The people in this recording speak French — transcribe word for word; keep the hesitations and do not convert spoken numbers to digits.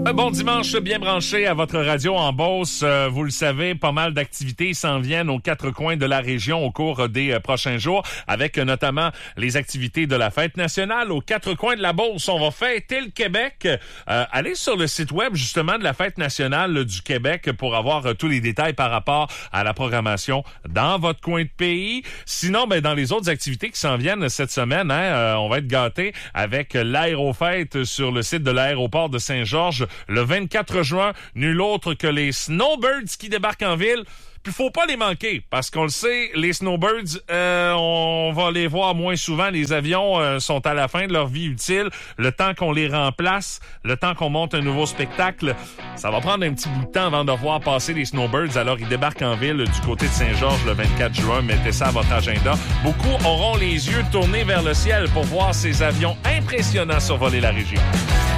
Un bon dimanche bien branché à votre radio en Beauce. Euh, vous le savez, pas mal d'activités s'en viennent aux quatre coins de la région au cours des euh, prochains jours, avec euh, notamment les activités de la fête nationale aux quatre coins de la Beauce. On va fêter le Québec. Euh, allez sur le site web justement de la fête nationale du Québec pour avoir euh, tous les détails par rapport à la programmation dans votre coin de pays. Sinon, ben dans les autres activités qui s'en viennent cette semaine, hein, euh, on va être gâtés avec l'aérofête sur le site de l'aéroport de Saint-Georges. Le vingt-quatre juin, nul autre que les Snowbirds qui débarquent en ville. Puis faut pas les manquer, parce qu'on le sait, les Snowbirds, euh, on va les voir moins souvent. Les avions euh, sont à la fin de leur vie utile. Le temps qu'on les remplace, le temps qu'on monte un nouveau spectacle, ça va prendre un petit bout de temps avant de voir passer les Snowbirds. Alors, ils débarquent en ville du côté de Saint-Georges le vingt-quatre juin. Mettez ça à votre agenda. Beaucoup auront les yeux tournés vers le ciel pour voir ces avions impressionnants survoler la région.